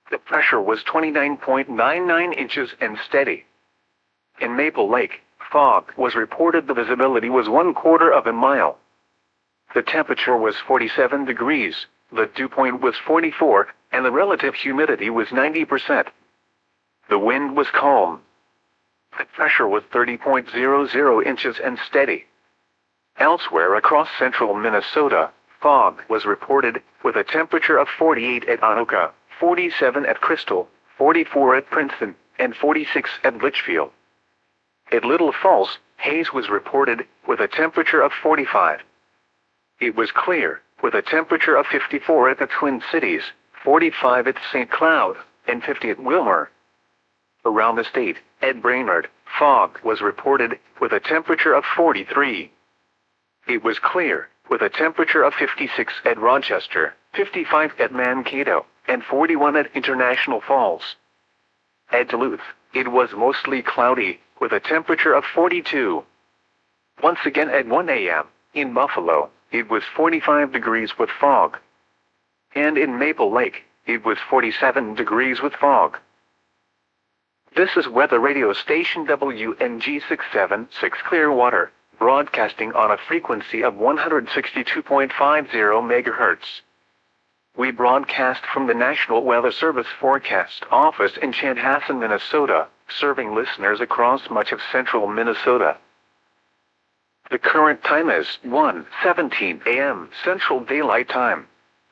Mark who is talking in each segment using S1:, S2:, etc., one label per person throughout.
S1: The pressure was 29.99 inches and steady. In Maple Lake, fog was reported. The visibility was 1/4 of a mile. The temperature was 47 degrees, the dew point was 44, and the relative humidity was 90%. The wind was calm. The pressure was 30.00 inches and steady. Elsewhere across central Minnesota, fog was reported, with a temperature of 48 at Anoka, 47 at Crystal, 44 at Princeton, and 46 at Litchfield. At Little Falls, haze was reported, with a temperature of 45. It was clear, with a temperature of 54 at the Twin Cities, 45 at St. Cloud, and 50 at Wilmer. Around the state, at Brainerd, fog was reported, with a temperature of 43. It was clear, with a temperature of 56 at Rochester, 55 at Mankato, and 41 at International Falls. At Duluth, it was mostly cloudy, with a temperature of 42. Once again at 1 a.m., in Buffalo, it was 45 degrees with fog. And in Maple Lake, it was 47 degrees with fog. This is weather radio station WNG 676 Clearwater, broadcasting on a frequency of 162.50 MHz. We broadcast from the National Weather Service Forecast Office in Chanhassen, Minnesota, serving listeners across much of central Minnesota. The current time is 1:17 a.m. Central Daylight Time.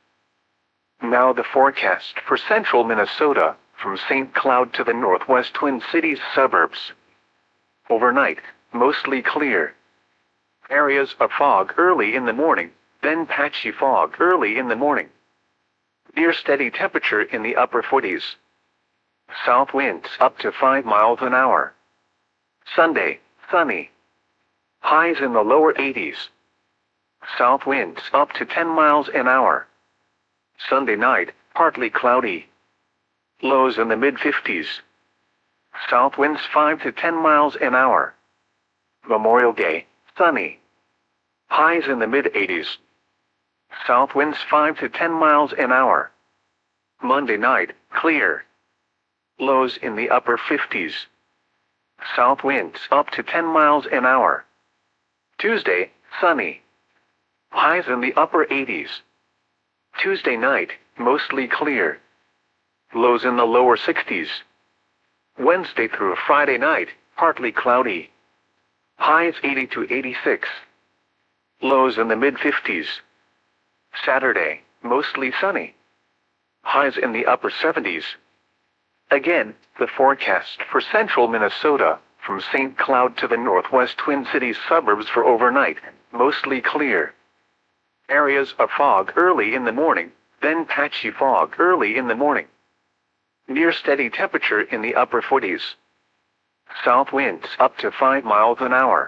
S1: Now the forecast for central Minnesota, from St. Cloud to the northwest Twin Cities suburbs. Overnight, mostly clear. Areas of fog early in the morning, then patchy fog early in the morning. Near steady temperature in the upper 40s. South winds up to 5 miles an hour. Sunday, sunny. Highs in the lower 80s. South winds up to 10 miles an hour. Sunday night, partly cloudy. Lows in the mid-50s. South winds 5 to 10 miles an hour. Memorial Day, sunny. Highs in the mid-80s. South winds 5 to 10 miles an hour. Monday night, clear. Lows in the upper 50s. South winds up to 10 miles an hour. Tuesday, sunny. Highs in the upper 80s. Tuesday night, mostly clear. Lows in the lower 60s. Wednesday through Friday night, partly cloudy. Highs 80 to 86. Lows in the mid-50s. Saturday, mostly sunny. Highs in the upper 70s. Again, the forecast for central Minnesota, from St. Cloud to the northwest Twin Cities suburbs for overnight, mostly clear. Areas of fog early in the morning, then patchy fog early in the morning. Near steady temperature in the upper 40s. South winds up to 5 miles an hour.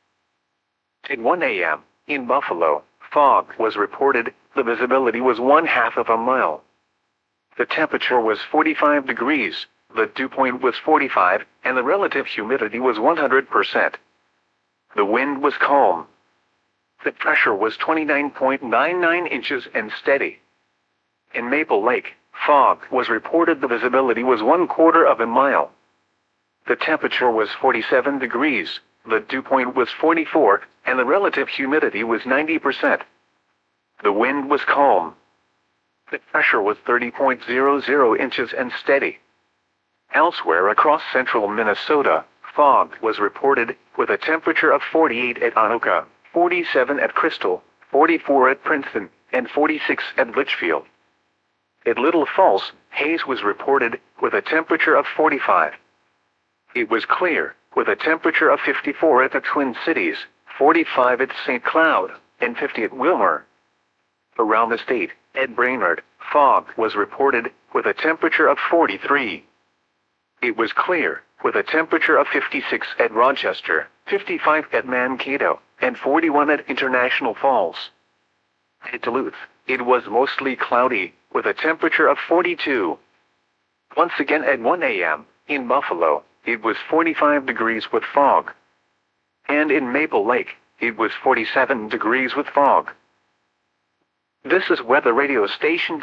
S1: At 1 a.m., in Buffalo, fog was reported. The visibility was 1/2 of a mile. The temperature was 45 degrees, the dew point was 45, and the relative humidity was 100%. The wind was calm. The pressure was 29.99 inches and steady. In Maple Lake, fog was reported. The visibility was 1/4 of a mile. The temperature was 47 degrees, the dew point was 44, and the relative humidity was 90%. The wind was calm. The pressure was 30.00 inches and steady. Elsewhere across central Minnesota, fog was reported, with a temperature of 48 at Anoka, 47 at Crystal, 44 at Princeton, and 46 at Litchfield. At Little Falls, haze was reported, with a temperature of 45. It was clear, with a temperature of 54 at the Twin Cities, 45 at St. Cloud, and 50 at Wilmer. Around the state, at Brainerd, fog was reported, with a temperature of 43. It was clear, with a temperature of 56 at Rochester, 55 at Mankato, and 41 at International Falls. At Duluth, it was mostly cloudy, with a temperature of 42. Once again at 1 a.m., in Buffalo, it was 45 degrees with fog. And in Maple Lake, it was 47 degrees with fog. This is weather radio station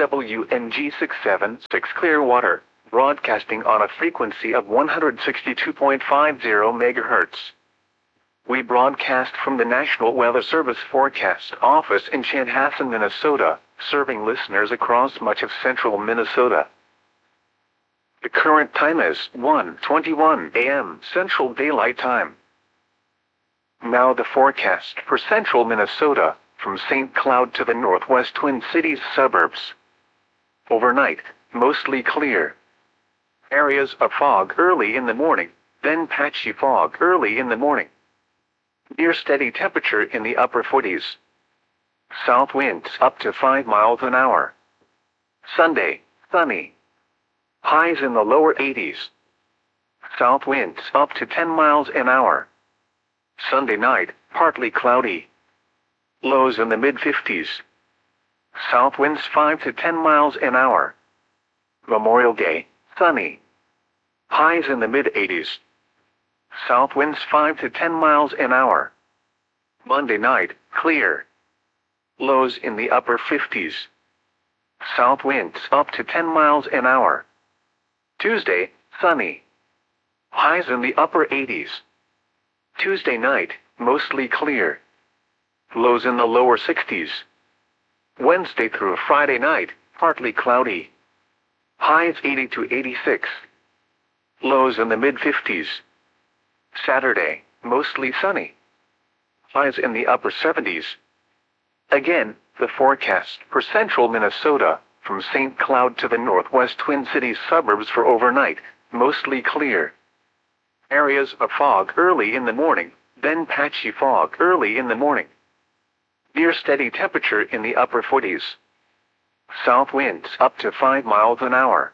S1: WNG676 Clearwater, broadcasting on a frequency of 162.50 MHz. We broadcast from the National Weather Service Forecast Office in Chanhassen, Minnesota, serving listeners across much of central Minnesota. The current time is 1:21 a.m. Central Daylight Time. Now the forecast for central Minnesota, from St. Cloud to the northwest Twin Cities suburbs. Overnight, mostly clear. Areas of fog early in the morning, then patchy fog early in the morning. Near steady temperature in the upper 40s. South winds up to 5 miles an hour. Sunday, sunny. Highs in the lower 80s. South winds up to 10 miles an hour. Sunday night, partly cloudy. Lows in the mid-50s. South winds 5 to 10 miles an hour. Memorial Day, sunny. Highs in the mid-80s. South winds 5 to 10 miles an hour. Monday night, clear. Lows in the upper 50s. South winds up to 10 miles an hour. Tuesday, sunny. Highs in the upper 80s. Tuesday night, mostly clear. Lows in the lower 60s. Wednesday through Friday night, partly cloudy. Highs 80 to 86. Lows in the mid-50s. Saturday, mostly sunny. Highs in the upper 70s. Again, the forecast for central Minnesota, from St. Cloud to the northwest Twin Cities suburbs for overnight, mostly clear. Areas of fog early in the morning, then patchy fog early in the morning. Near steady temperature in the upper 40s. South winds up to 5 miles an hour.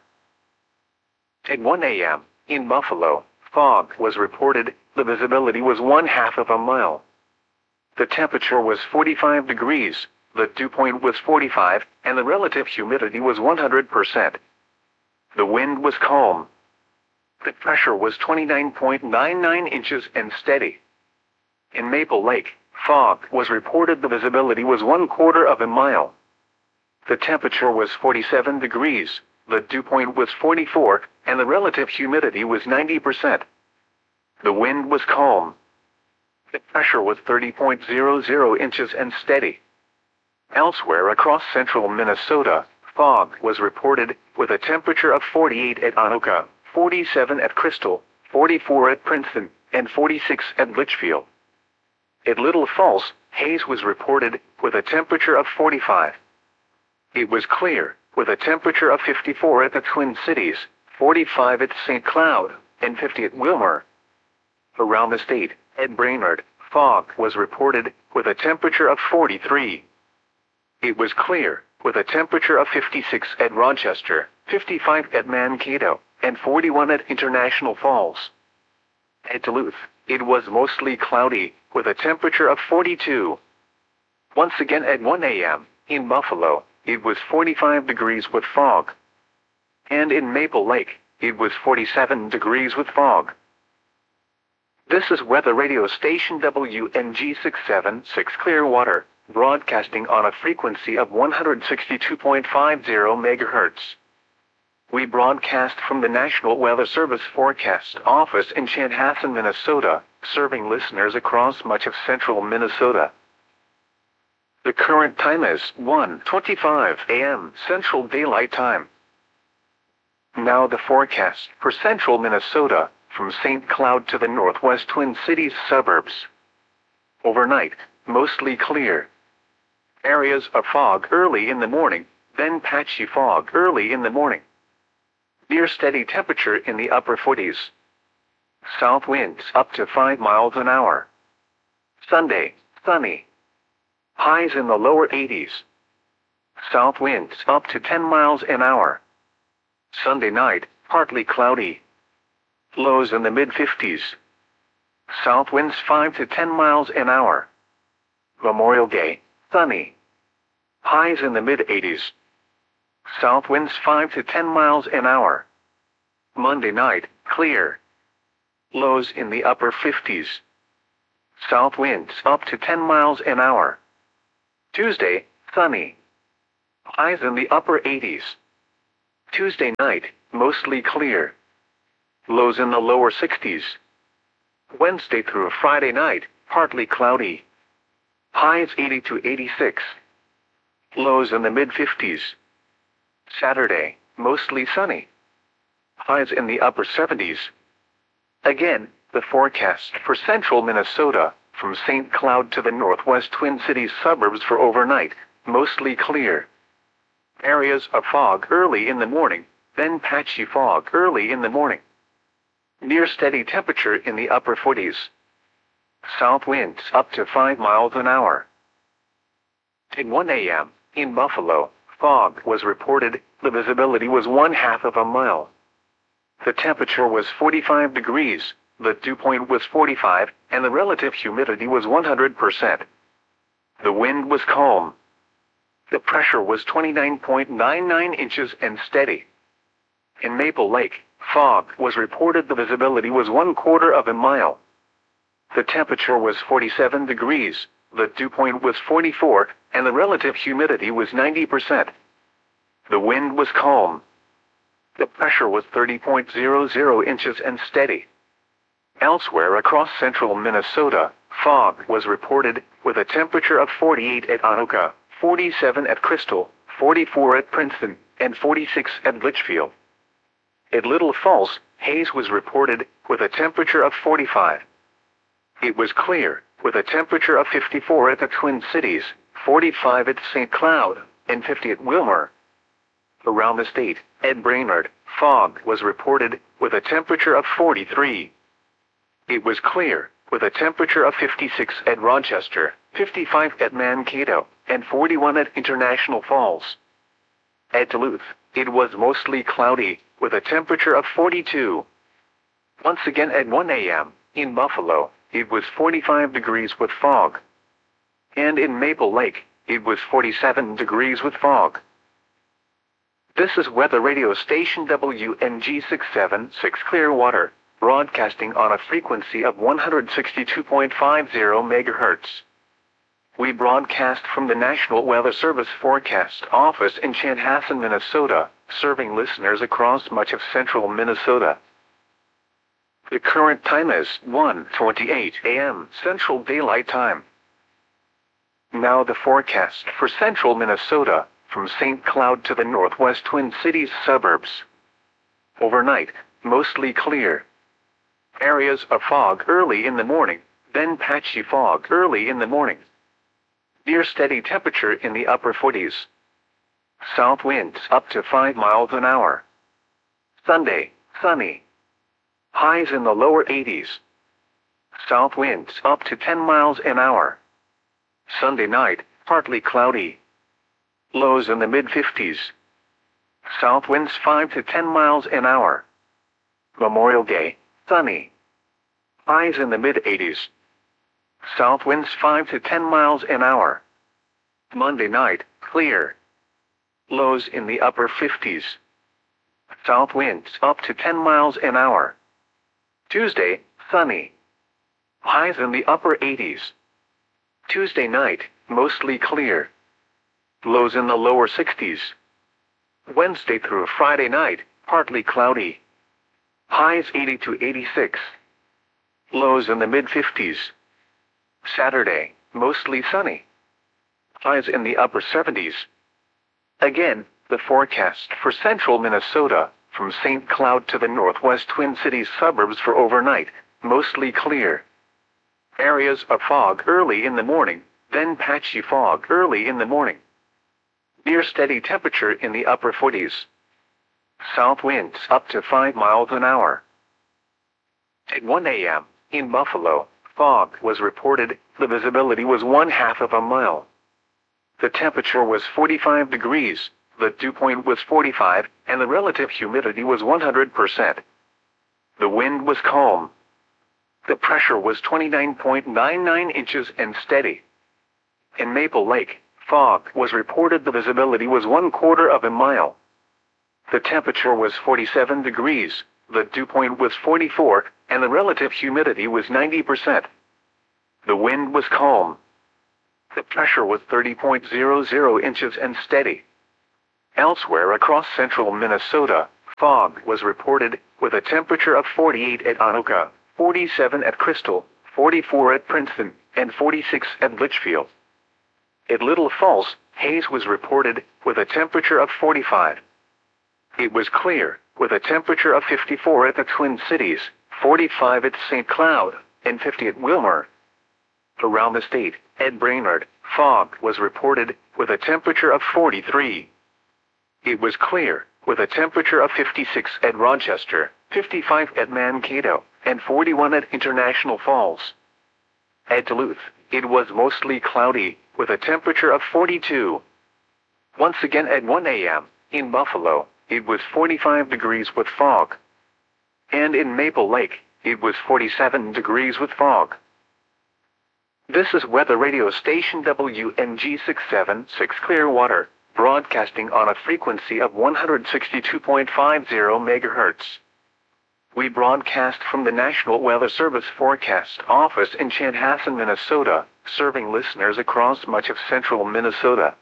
S1: At 1 a.m., in Buffalo, fog was reported. The visibility was 1/2 of a mile. The temperature was 45 degrees, the dew point was 45, and the relative humidity was 100%. The wind was calm. The pressure was 29.99 inches and steady. In Maple Lake, fog was reported. The visibility was 1/4 of a mile. The temperature was 47 degrees, the dew point was 44, and the relative humidity was 90%. The wind was calm. The pressure was 30.00 inches and steady. Elsewhere across central Minnesota, fog was reported, with a temperature of 48 at Anoka, 47 at Crystal, 44 at Princeton, and 46 at Litchfield. At Little Falls, haze was reported, with a temperature of 45. It was clear, with a temperature of 54 at the Twin Cities, 45 at St. Cloud, and 50 at Wilmer. Around the state, at Brainerd, fog was reported, with a temperature of 43. It was clear, with a temperature of 56 at Rochester, 55 at Mankato, and 41 at International Falls. At Duluth, it was mostly cloudy, with a temperature of 42. Once again at 1 a.m., in Buffalo, it was 45 degrees with fog. And in Maple Lake, it was 47 degrees with fog. This is weather radio station WNG676 Clearwater, broadcasting on a frequency of 162.50 MHz. We broadcast from the National Weather Service Forecast Office in Chanhassen, Minnesota, serving listeners across much of central Minnesota. The current time is 1:25 a.m. Central Daylight Time. Now the forecast for central Minnesota, from St. Cloud to the northwest Twin Cities suburbs. Overnight, mostly clear. Areas of fog early in the morning, then patchy fog early in the morning. Near steady temperature in the upper 40s. South winds up to 5 miles an hour. Sunday, sunny. Highs in the lower 80s. South winds up to 10 miles an hour. Sunday night, partly cloudy. Lows in the mid-50s. South winds 5 to 10 miles an hour. Memorial Day, sunny. Highs in the mid-80s. South winds 5 to 10 miles an hour. Monday night, clear. Lows in the upper 50s. South winds up to 10 miles an hour. Tuesday, sunny. Highs in the upper 80s. Tuesday night, mostly clear. Lows in the lower 60s. Wednesday through Friday night, partly cloudy. Highs 80 to 86. Lows in the mid-50s. Saturday, mostly sunny. Highs in the upper 70s. Again, the forecast for central Minnesota, from St. Cloud to the northwest Twin Cities suburbs for overnight, mostly clear. Areas of fog early in the morning, then patchy fog early in the morning. Near steady temperature in the upper 40s. South winds up to 5 miles an hour. At 1 a.m., in Buffalo, fog was reported. The visibility was 1/2 of a mile. The temperature was 45 degrees, the dew point was 45, and the relative humidity was 100%. The wind was calm. The pressure was 29.99 inches and steady. In Maple Lake, fog was reported. The visibility was 1/4 of a mile. The temperature was 47 degrees, the dew point was 44, and the relative humidity was 90%. The wind was calm. The pressure was 30.00 inches and steady. Elsewhere across central Minnesota, fog was reported, with a temperature of 48 at Anoka, 47 at Crystal, 44 at Princeton, and 46 at Litchfield. At Little Falls, haze was reported, with a temperature of 45. It was clear, with a temperature of 54 at the Twin Cities, 45 at St. Cloud, and 50 at Wilmer. Around the state, at Brainerd, fog was reported, with a temperature of 43. It was clear, with a temperature of 56 at Rochester, 55 at Mankato, and 41 at International Falls. At Duluth, it was mostly cloudy, with a temperature of 42. Once again at 1 a.m., in Buffalo, it was 45 degrees with fog. And in Maple Lake, it was 47 degrees with fog. This is weather radio station WNG 676 Clearwater, broadcasting on a frequency of 162.50 MHz. We broadcast from the National Weather Service Forecast Office in Chanhassen, Minnesota, serving listeners across much of central Minnesota. The current time is 1:28 a.m. Central Daylight Time. Now the forecast for central Minnesota, from St. Cloud to the northwest Twin Cities suburbs. Overnight, mostly clear. Areas of fog early in the morning, then patchy fog early in the morning. Near steady temperature in the upper 40s. South winds up to 5 miles an hour. Sunday, sunny. Highs in the lower 80s. South winds up to 10 miles an hour. Sunday night, partly cloudy. Lows in the mid-50s. South winds 5 to 10 miles an hour. Memorial Day, sunny. Highs in the mid-80s. South winds 5 to 10 miles an hour. Monday night, clear. Lows in the upper 50s. South winds up to 10 miles an hour. Tuesday, sunny. Highs in the upper 80s. Tuesday night, mostly clear. Lows in the lower 60s. Wednesday through Friday night, partly cloudy. Highs 80 to 86. Lows in the mid-50s. Saturday, mostly sunny. Highs in the upper 70s. Again, the forecast for central Minnesota, from St. Cloud to the northwest Twin Cities suburbs for overnight, mostly clear. Areas of fog early in the morning, then patchy fog early in the morning. Near steady temperature in the upper 40s. South winds up to 5 miles an hour. At 1 a.m., in Buffalo, fog was reported. The visibility was 1/2 of a mile. The temperature was 45 degrees, the dew point was 45, and the relative humidity was 100%. The wind was calm. The pressure was 29.99 inches and steady. In Maple Lake, fog was reported. The visibility was 1/4 of a mile. The temperature was 47 degrees, the dew point was 44, and the relative humidity was 90%. The wind was calm. The pressure was 30.00 inches and steady. Elsewhere across central Minnesota, fog was reported, with a temperature of 48 at Anoka, 47 at Crystal, 44 at Princeton, and 46 at Litchfield. At Little Falls, haze was reported, with a temperature of 45. It was clear, with a temperature of 54 at the Twin Cities, 45 at St. Cloud, and 50 at Wilmer. Around the state, at Brainerd, fog was reported, with a temperature of 43. It was clear, with a temperature of 56 at Rochester, 55 at Mankato, and 41 at International Falls. At Duluth, it was mostly cloudy, with a temperature of 42. Once again at 1 a.m., in Buffalo, it was 45 degrees with fog. And in Maple Lake, it was 47 degrees with fog. This is weather radio station WNG 676 Clearwater, broadcasting on a frequency of 162.50 MHz. We broadcast from the National Weather Service Forecast Office in Chanhassen, Minnesota, serving listeners across much of central Minnesota.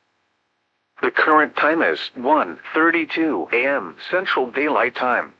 S1: The current time is 1:32 a.m. Central Daylight Time.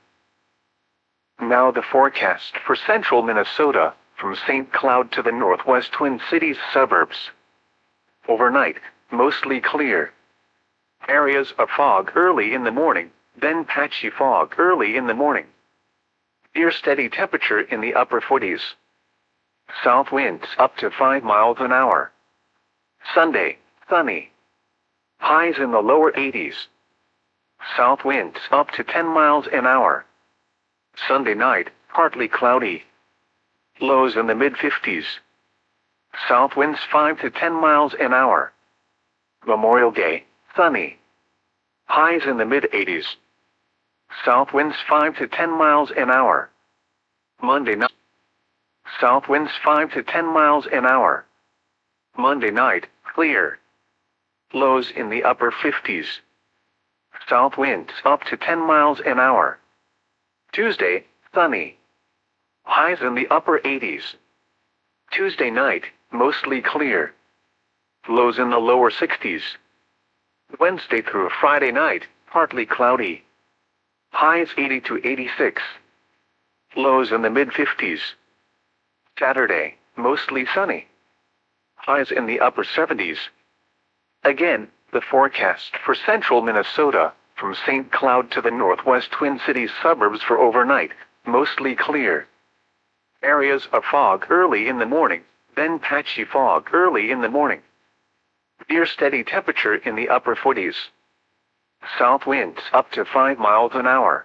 S1: Now the forecast for central Minnesota, from St. Cloud to the northwest Twin Cities suburbs. Overnight, mostly clear. Areas of fog early in the morning, then patchy fog early in the morning. Near steady temperature in the upper 40s. South winds up to 5 miles an hour. Sunday, sunny. Highs in the lower 80s. South winds up to 10 miles an hour. Sunday night, partly cloudy. Lows in the mid-50s. South winds 5 to 10 miles an hour. Memorial Day, sunny. Highs in the mid-80s. South winds 5 to 10 miles an hour. Monday night. South winds 5 to 10 miles an hour. Monday night, clear. Lows in the upper 50s. South winds up to 10 miles an hour. Tuesday, sunny. Highs in the upper 80s. Tuesday night, mostly clear. Lows in the lower 60s. Wednesday through Friday night, partly cloudy. Highs 80 to 86. Lows in the mid-50s. Saturday, mostly sunny. Highs in the upper 70s. Again, the forecast for central Minnesota, from St. Cloud to the northwest Twin Cities suburbs for overnight, mostly clear. Areas of fog early in the morning, then patchy fog early in the morning. Near steady temperature in the upper 40s. South winds up to 5 miles an hour.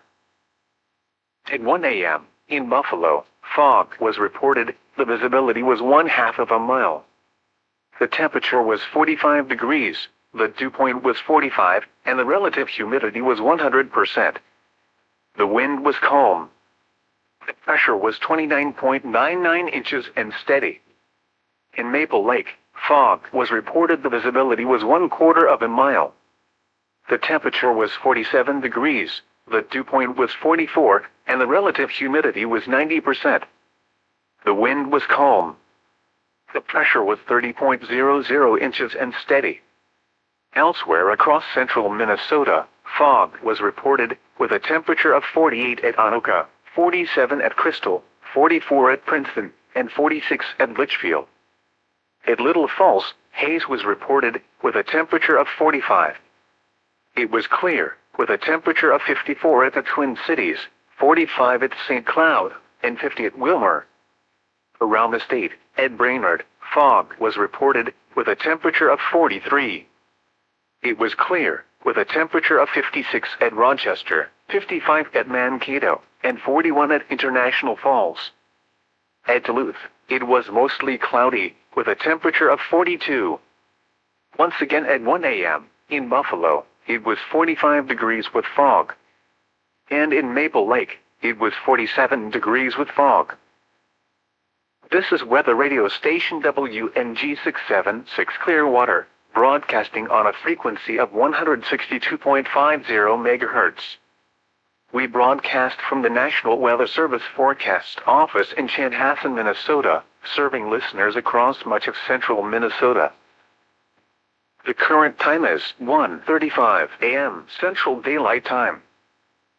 S1: At 1 a.m., in Buffalo, fog was reported, the visibility was 1/2 of a mile. The temperature was 45 degrees, the dew point was 45, and the relative humidity was 100%. The wind was calm. The pressure was 29.99 inches and steady. In Maple Lake, fog was reported, the visibility was 1/4 of a mile. The temperature was 47 degrees, the dew point was 44, and the relative humidity was 90%. The wind was calm. The pressure was 30.00 inches and steady. Elsewhere across central Minnesota, fog was reported, with a temperature of 48 at Anoka, 47 at Crystal, 44 at Princeton, and 46 at Litchfield. At Little Falls, haze was reported, with a temperature of 45. It was clear, with a temperature of 54 at the Twin Cities, 45 at St. Cloud, and 50 at Wilmer. Around the state, at Brainerd, fog was reported, with a temperature of 43. It was clear, with a temperature of 56 at Rochester, 55 at Mankato, and 41 at International Falls. At Duluth, it was mostly cloudy, with a temperature of 42. Once again at 1 a.m., in Buffalo, it was 45 degrees with fog. And in Maple Lake, it was 47 degrees with fog. This is weather radio station WNG 676 Clearwater, broadcasting on a frequency of 162.50 MHz. We broadcast from the National Weather Service Forecast Office in Chanhassen, Minnesota, serving listeners across much of central Minnesota. The current time is 1:35 a.m. Central Daylight Time.